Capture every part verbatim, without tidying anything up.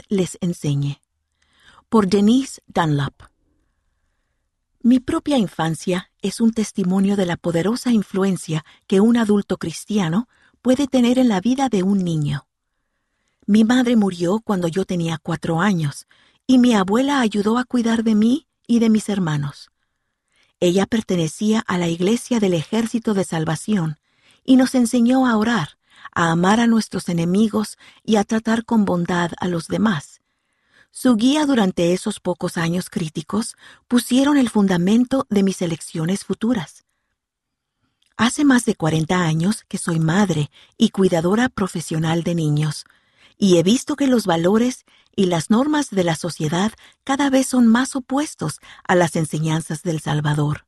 les enseñe. Por Denise Dunlap. Mi propia infancia es un testimonio de la poderosa influencia que un adulto cristiano puede tener en la vida de un niño. Mi madre murió cuando yo tenía cuatro años y mi abuela ayudó a cuidar de mí y de mis hermanos. Ella pertenecía a la Iglesia del Ejército de Salvación y nos enseñó a orar, a amar a nuestros enemigos y a tratar con bondad a los demás. Su guía durante esos pocos años críticos pusieron el fundamento de mis elecciones futuras. Hace más de cuarenta años que soy madre y cuidadora profesional de niños, y he visto que los valores y las normas de la sociedad cada vez son más opuestos a las enseñanzas del Salvador.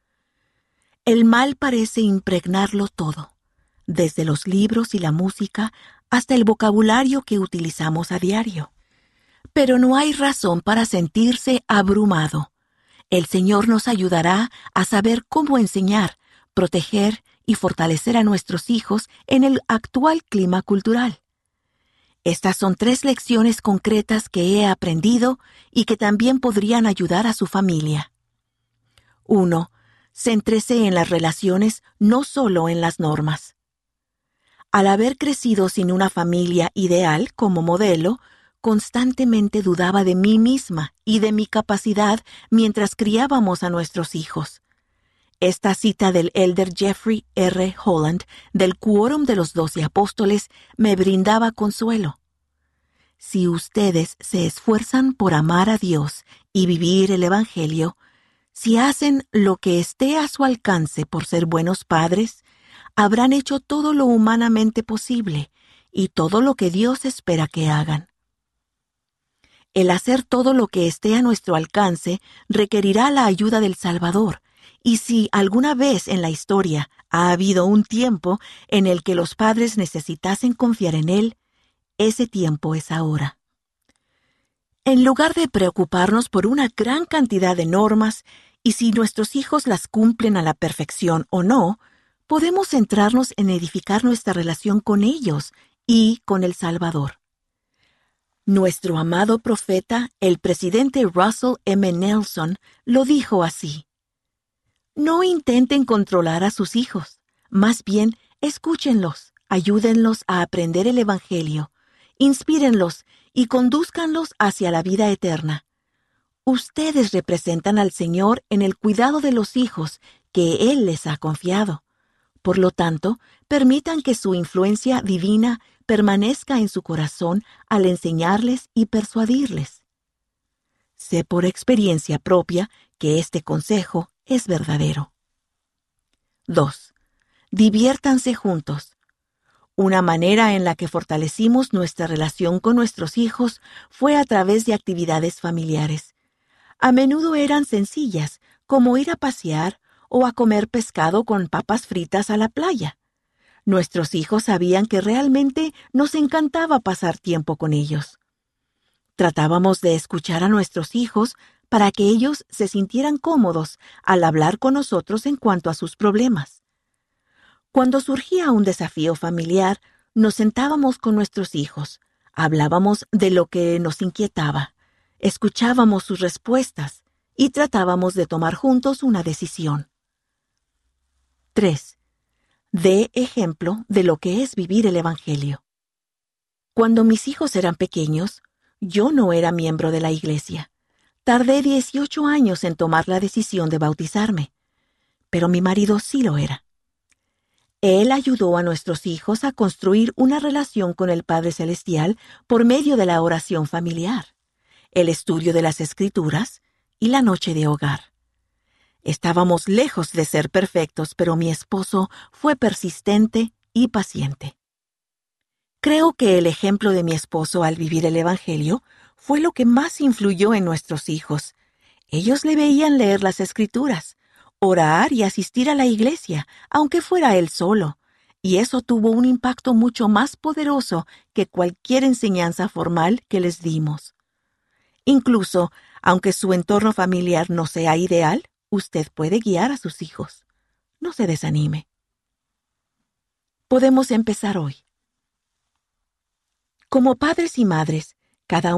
El mal parece impregnarlo todo, desde los libros y la música hasta el vocabulario que utilizamos a diario. Pero no hay razón para sentirse abrumado. El Señor nos ayudará a saber cómo enseñar, proteger y fortalecer a nuestros hijos en el actual clima cultural. Estas son tres lecciones concretas que he aprendido y que también podrían ayudar a su familia. uno. Céntrese en las relaciones, no solo en las normas. Al haber crecido sin una familia ideal como modelo, constantemente dudaba de mí misma y de mi capacidad mientras criábamos a nuestros hijos. Esta cita del elder Jeffrey R. Holland del Quórum de los Doce Apóstoles me brindaba consuelo. Si ustedes se esfuerzan por amar a Dios y vivir el Evangelio, si hacen lo que esté a su alcance por ser buenos padres, habrán hecho todo lo humanamente posible y todo lo que Dios espera que hagan. El hacer todo lo que esté a nuestro alcance requerirá la ayuda del Salvador, y si alguna vez en la historia ha habido un tiempo en el que los padres necesitasen confiar en Él, ese tiempo es ahora. En lugar de preocuparnos por una gran cantidad de normas y si nuestros hijos las cumplen a la perfección o no, podemos centrarnos en edificar nuestra relación con ellos y con el Salvador. Nuestro amado profeta, el presidente Russell M. Nelson, lo dijo así: no intenten controlar a sus hijos, más bien escúchenlos, ayúdenlos a aprender el Evangelio, inspírenlos y condúzcanlos hacia la vida eterna. Ustedes representan al Señor en el cuidado de los hijos que Él les ha confiado. Por lo tanto, permitan que su influencia divina permanezca en su corazón al enseñarles y persuadirles. Sé por experiencia propia que este consejo es verdadero. dos. Diviértanse juntos. Una manera en la que fortalecimos nuestra relación con nuestros hijos fue a través de actividades familiares. A menudo eran sencillas, como ir a pasear o a comer pescado con papas fritas a la playa. Nuestros hijos sabían que realmente nos encantaba pasar tiempo con ellos. Tratábamos de escuchar a nuestros hijos para que ellos se sintieran cómodos al hablar con nosotros en cuanto a sus problemas. Cuando surgía un desafío familiar, nos sentábamos con nuestros hijos, hablábamos de lo que nos inquietaba, escuchábamos sus respuestas y tratábamos de tomar juntos una decisión. tres. Dé ejemplo de lo que es vivir el Evangelio. Cuando mis hijos eran pequeños, yo no era miembro de la iglesia. Tardé dieciocho años en tomar la decisión de bautizarme, pero mi marido sí lo era. Él ayudó a nuestros hijos a construir una relación con el Padre Celestial por medio de la oración familiar, el estudio de las Escrituras y la noche de hogar. Estábamos lejos de ser perfectos, pero mi esposo fue persistente y paciente. Creo que el ejemplo de mi esposo al vivir el Evangelio fue lo que más influyó en nuestros hijos. Ellos le veían leer las Escrituras, orar y asistir a la iglesia, aunque fuera él solo, y eso tuvo un impacto mucho más poderoso que cualquier enseñanza formal que les dimos. Incluso, aunque su entorno familiar no sea ideal, usted puede guiar a sus hijos. No se desanime. Podemos empezar hoy. Como padres y madres, cada